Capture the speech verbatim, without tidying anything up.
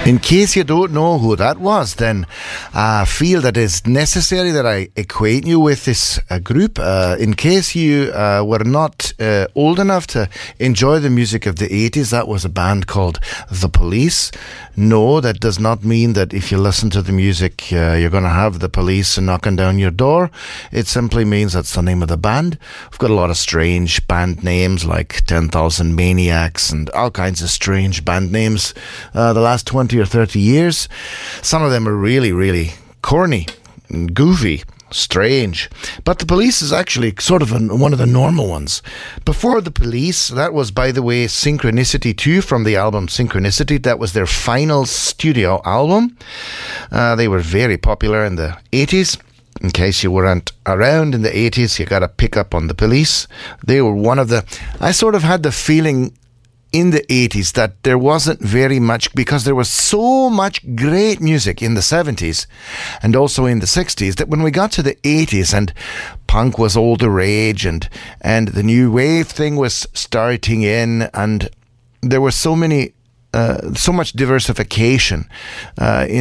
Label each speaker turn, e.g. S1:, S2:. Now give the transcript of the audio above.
S1: In case you don't know who that was, then I feel that it's necessary that I acquaint you with this uh, group. Uh, in case you uh, were not uh, old enough to enjoy the music of the eighties, that was a band called The Police. No, that does not mean that if you listen to the music, uh, you're going to have the police knocking down your door. It simply means that's the name of the band. We've got a lot of strange band names like ten thousand Maniacs and all kinds of strange band names uh, the last twenty or thirty years. Some of them are really, really corny and goofy, strange. But The Police is actually sort of an, one of the normal ones. Before The Police, that was, by the way, Synchronicity two from the album Synchronicity. That was their final studio album. Uh, they were very popular in the eighties. In case you weren't around in the eighties, you got to pick up on The Police. They were one of the... I sort of had the feeling in the eighties that there wasn't very much, because there was so much great music in the seventies and also in the sixties, that when we got to the eighties and punk was all the rage and and the new wave thing was starting in, and there was so many uh, so much diversification uh, in